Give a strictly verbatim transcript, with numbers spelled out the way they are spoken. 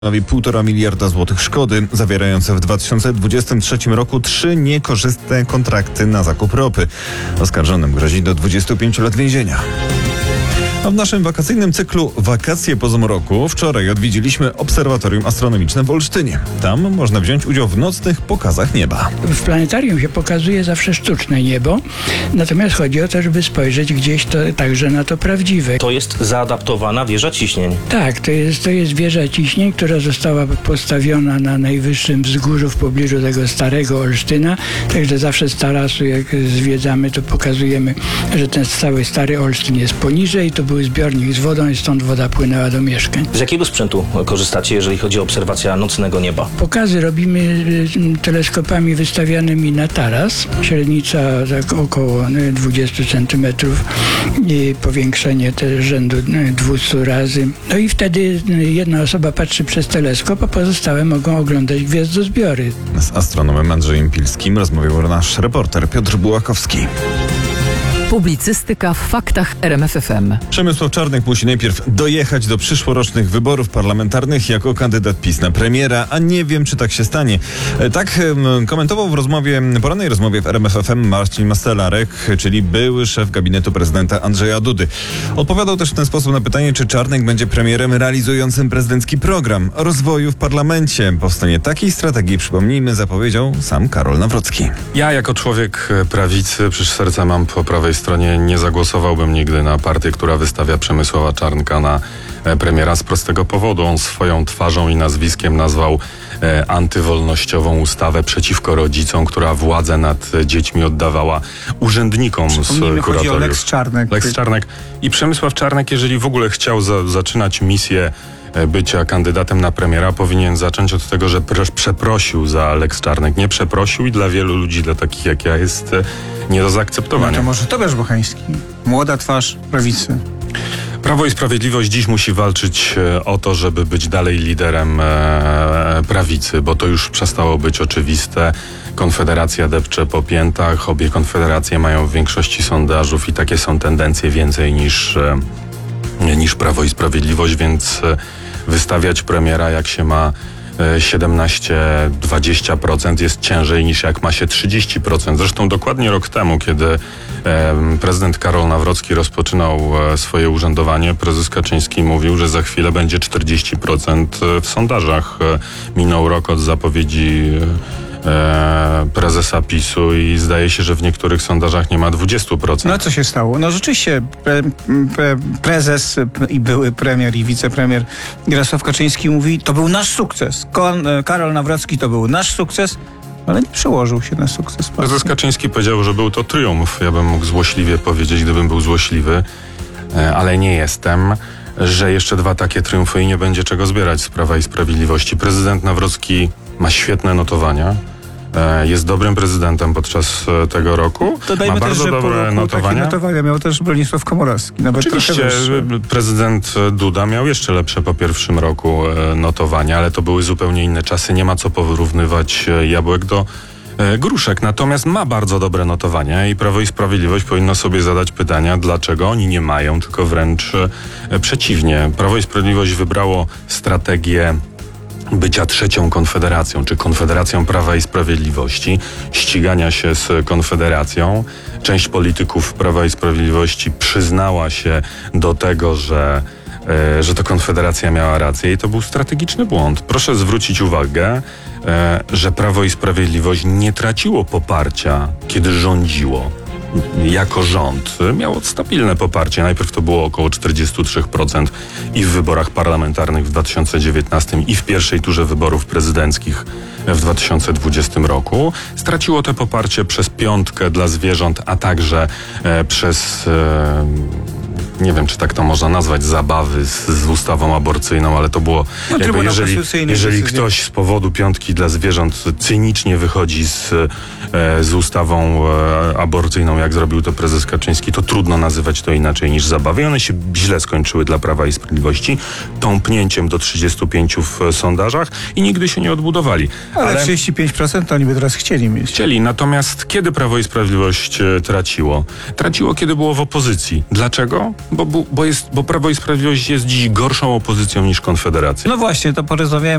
półtora miliarda złotych szkody, zawierające w dwa tysiące dwudziestym trzecim roku trzy niekorzystne kontrakty na zakup ropy. Oskarżonym grozi do dwudziestu pięciu lat więzienia. A w naszym wakacyjnym cyklu Wakacje po zmroku wczoraj odwiedziliśmy Obserwatorium Astronomiczne w Olsztynie. Tam można wziąć udział w nocnych pokazach nieba. W planetarium się pokazuje zawsze sztuczne niebo, natomiast chodzi o to, żeby spojrzeć gdzieś to, także na to prawdziwe. To jest zaadaptowana wieża ciśnień. Tak, to jest, to jest wieża ciśnień, która została postawiona na najwyższym wzgórzu w pobliżu tego starego Olsztyna, także zawsze z tarasu jak zwiedzamy, to pokazujemy, że ten cały stary Olsztyn jest poniżej, to był zbiornik z wodą i stąd woda płynęła do mieszkań. Z jakiego sprzętu korzystacie, jeżeli chodzi o obserwację nocnego nieba? Pokazy robimy teleskopami wystawianymi na taras. Średnica tak około dwudziestu centymetrów i powiększenie też rzędu dwustu razy. No i wtedy jedna osoba patrzy przez teleskop, a pozostałe mogą oglądać gwiazdozbiory. Z astronomem Andrzejem Pilskim rozmawiał nasz reporter Piotr Bułakowski. Publicystyka w faktach R M F F M. Przemysław Czarnek musi najpierw dojechać do przyszłorocznych wyborów parlamentarnych jako kandydat PiS na premiera, a nie wiem, czy tak się stanie. Tak komentował w rozmowie, porannej rozmowie w R M F F M Marcin Mastelarek, czyli były szef gabinetu prezydenta Andrzeja Dudy. Odpowiadał też w ten sposób na pytanie, czy Czarnek będzie premierem realizującym prezydencki program rozwoju w parlamencie. Powstanie takiej strategii, przypomnijmy, zapowiedział sam Karol Nawrocki. Ja jako człowiek prawicy, przecież serca mam po prawej stronie, nie zagłosowałbym nigdy na partię, która wystawia Przemysława Czarnka na premiera z prostego powodu. On swoją twarzą i nazwiskiem nazwał e, antywolnościową ustawę przeciwko rodzicom, która władzę nad dziećmi oddawała urzędnikom z kuratoriów. Chodzi o Lex Czarnek. Lex Czarnek. I Przemysław Czarnek, jeżeli w ogóle chciał za, zaczynać misję bycia kandydatem na premiera, powinien zacząć od tego, że przeprosił za Lex Czarnek. Nie przeprosił i dla wielu ludzi, dla takich jak ja, jest nie do zaakceptowania. No to może Tobiasz Bocheński. Młoda twarz prawicy. Prawo i Sprawiedliwość dziś musi walczyć o to, żeby być dalej liderem e, prawicy, bo to już przestało być oczywiste. Konfederacja depcze po piętach, obie konfederacje mają w większości sondażów i takie są tendencje więcej niż, e, niż Prawo i Sprawiedliwość, więc e, wystawiać premiera, jak się ma siedemnaście dwadzieścia procent, jest ciężej niż jak ma się trzydzieści procent. Zresztą dokładnie rok temu, kiedy e, prezydent Karol Nawrocki rozpoczynał e, swoje urzędowanie, prezes Kaczyński mówił, że za chwilę będzie czterdzieści procent w sondażach. E, minął rok od zapowiedzi e, prezesa PiSu i zdaje się, że w niektórych sondażach nie ma dwadzieścia procent. No co się stało? No rzeczywiście pre, pre, prezes i były premier i wicepremier Jarosław Kaczyński mówi, to był nasz sukces. Kon, Karol Nawrocki to był nasz sukces, ale nie przełożył się na sukces. Prezes Kaczyński powiedział, że był to triumf. Ja bym mógł złośliwie powiedzieć, gdybym był złośliwy, ale nie jestem, że jeszcze dwa takie triumfy i nie będzie czego zbierać z Prawa i Sprawiedliwości. Prezydent Nawrocki ma świetne notowania. Jest dobrym prezydentem podczas tego roku. Dodajmy ma też, bardzo że dobre po, po notowania. notowania miał też Bronisław Komorowski. Nawet Oczywiście prezydent Duda miał jeszcze lepsze po pierwszym roku notowania, ale to były zupełnie inne czasy. Nie ma co porównywać jabłek do gruszek. Natomiast ma bardzo dobre notowania i Prawo i Sprawiedliwość powinno sobie zadać pytania, dlaczego oni nie mają, tylko wręcz przeciwnie. Prawo i Sprawiedliwość wybrało strategię bycia trzecią konfederacją, czy konfederacją Prawa i Sprawiedliwości, ścigania się z Konfederacją. Część polityków Prawa i Sprawiedliwości przyznała się do tego, że, e, że to Konfederacja miała rację i to był strategiczny błąd. Proszę zwrócić uwagę, e, że Prawo i Sprawiedliwość nie traciło poparcia, kiedy rządziło. Jako rząd miało stabilne poparcie. Najpierw to było około czterdzieści trzy procent i w wyborach parlamentarnych w dwa tysiące dziewiętnastym i w pierwszej turze wyborów prezydenckich w dwa tysiące dwudziestym roku. Straciło to poparcie przez piątkę dla zwierząt, a także e, przez... E, nie wiem, czy tak to można nazwać, zabawy z, z ustawą aborcyjną, ale to było, no, jakby jeżeli, jeżeli decyzje. ktoś z powodu piątki dla zwierząt cynicznie wychodzi z, e, z ustawą e, aborcyjną, jak zrobił to prezes Kaczyński, to trudno nazywać to inaczej niż zabawy. I one się źle skończyły dla Prawa i Sprawiedliwości, tąpnięciem do trzydziestu pięciu w sondażach i nigdy się nie odbudowali. Ale, ale trzydzieści pięć procent to oni by teraz chcieli mieć. Chcieli, natomiast kiedy Prawo i Sprawiedliwość traciło? Traciło, kiedy było w opozycji. Dlaczego? Bo, bo, bo, jest, bo Prawo i Sprawiedliwość jest dziś gorszą opozycją niż Konfederacja. No właśnie, to porozmawiałem